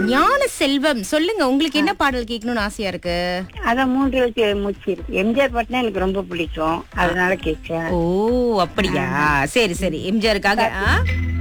ஞான செல்வம், சொல்லுங்க, உங்களுக்கு என்ன பாடல் கேட்கணும்னு ஆசையா இருக்கு? அதான் 3 எழுத்து மூச்சு இருக்கு. எம்ஜிஆர் பாட்டுனா எனக்கு ரொம்ப பிடிக்கும், அதனால கேட்கிறேன். ஓ, அப்படியா? சரி சரி, எம்ஜிஆருக்காக.